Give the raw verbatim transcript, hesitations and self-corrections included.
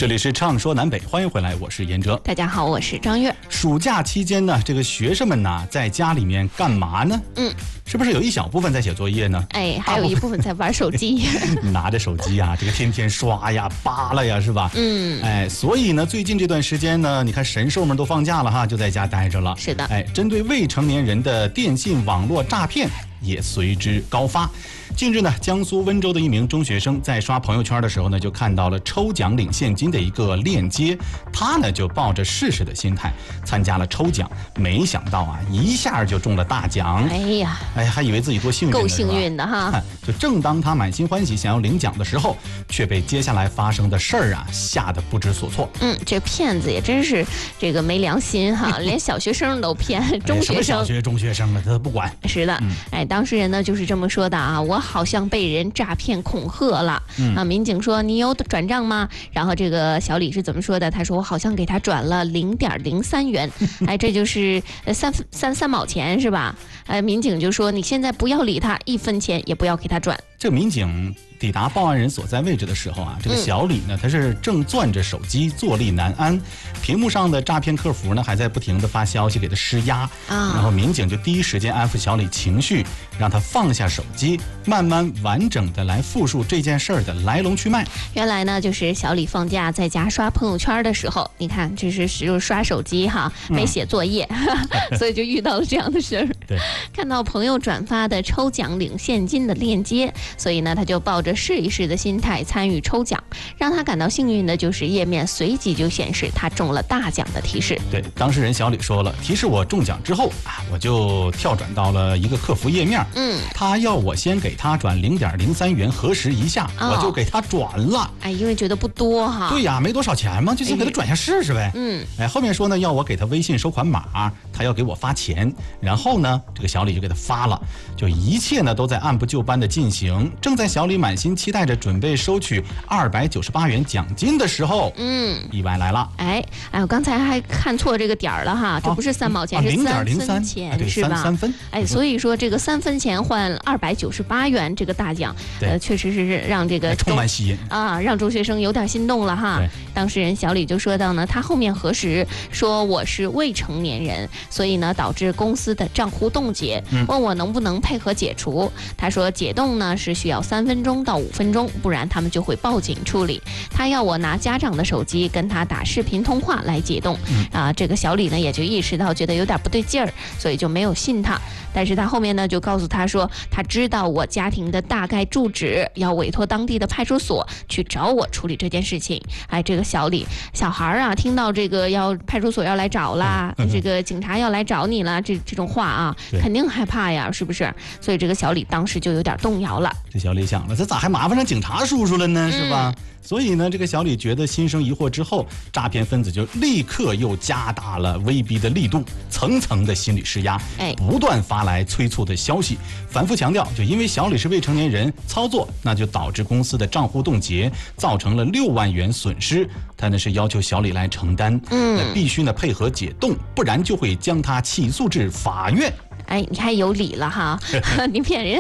这里是畅说南北，欢迎回来，我是严哲。 大家好，我是张悦。 暑假期间呢，这个学生们呢，在家里面干嘛呢？嗯，是不是有一小部分在写作业呢？ 哎，还有一部分在玩手机， 拿着手机啊，这个天天刷呀、扒拉呀，是吧？嗯，哎，所以呢，最近这段时间呢，你看神兽们都放假了哈，就在家待着了。 是的， 哎，针对未成年人的电信网络诈骗也随之高发。近日呢，江苏温州的一名中学生在刷朋友圈的时候呢，就看到了抽奖领现金的一个链接，他呢就抱着试试的心态参加了抽奖，没想到啊，一下就中了大奖。 哎呀， 哎，还以为自己多幸运， 够幸运的哈。 就正当他满心欢喜想要领奖的时候，却被接下来发生的事儿啊吓得不知所措。 嗯，这骗子也真是这个没良心哈，连小学生都骗，中学生、哎、 小学中学生了，他不管。 是的，嗯、哎，当事人呢就是这么说的啊，我好像被人诈骗恐吓了。嗯、啊，民警说你有转账吗？然后这个小李是怎么说的？他说我好像给他转了零点零三元，哎，这就是三三三毛钱是吧？哎，民警就说你现在不要理他，一分钱也不要给他转。 这民警抵达报案人所在位置的时候啊，这个小李呢，他是正攥着手机，坐立难安，屏幕上的诈骗客服呢还在不停的发消息给他施压啊，然后民警就第一时间安抚小李情绪，让他放下手机，慢慢完整的来复述这件事儿的来龙去脉。 原来呢，就是小李放假在家刷朋友圈的时候，你看这是就是刷手机哈，没写作业，嗯、所以就遇到了这样的事儿。 对， 看到朋友转发的抽奖领现金的链接，所以呢，他就抱着试一试的心态参与抽奖。让他感到幸运的就是页面随即就显示他中了大奖的提示。 对，当事人小李说了，提示我中奖之后啊，我就跳转到了一个客服页面，嗯，他要我先给他转零点零三元核实一下，哦、我就给他转了。 哎，因为觉得不多哈。 对呀，没多少钱嘛，就先给他转下试试呗。嗯，哎，后面说呢，要我给他微信收款码，他要给我发钱，然后呢，这个小李就给他发了，就一切呢都在按部就班的进行。正在小李满心期待着准备收取二百九十八元奖金的时候，嗯，意外来了。 哎哎，我刚才还看错这个点儿了哈，这不是三毛钱， 啊、 是三分钱， 啊、 是吧？ 三, 三分。 哎，所以说这个三分钱换二百九十八元这个大奖，呃，确实是让这个充满吸引啊，让中学生有点心动了哈。当事人小李就说到呢，他后面核实说我是未成年人，所以呢导致公司的账户冻结，嗯、问我能不能配合解除。他说解冻呢是需要三分钟到五分钟，不然他们就会报警处理。他要我拿家长的手机跟他打视频通话来解冻。嗯、啊，这个小李呢也就意识到觉得有点不对劲儿，所以就没有信他。但是他后面呢就告诉他说，他知道我家庭的大概住址，要委托当地的派出所去找我处理这件事情。哎，这个小李小孩啊，听到这个要派出所要来找啦，嗯、这个警察要来找你了，这这种话啊，肯定害怕呀，是不是？所以这个小李当时就有点动摇了。 这小李想了，这咋还麻烦上警察叔叔了呢？是吧？嗯、所以呢，这个小李觉得心生疑惑之后，诈骗分子就立刻又加大了威逼的力度，层层的心理施压，哎，不断发来催促的消息，反复强调，就因为小李是未成年人，操作那就导致公司的账户冻结，造成了六万元损失。他呢是要求小李来承担，嗯，那必须呢配合解冻，不然就会将他起诉至法院。 哎，你看有理了哈，你骗人。